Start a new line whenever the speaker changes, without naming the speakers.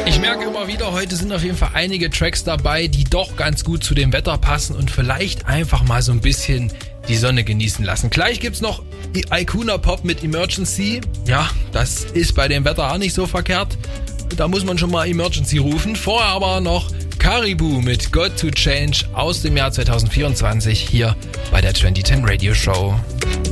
Ich merke immer wieder, heute sind auf jeden Fall einige Tracks dabei, die doch ganz gut zu dem Wetter passen und vielleicht einfach mal so ein bisschen die Sonne genießen lassen. Gleich gibt's noch die Icona Pop mit Emergency. Ja, das ist bei dem Wetter auch nicht so verkehrt. Da muss man schon mal Emergency rufen. Vorher aber noch Caribou mit Got to Change aus dem Jahr 2024 hier bei der 2010 Radio Show.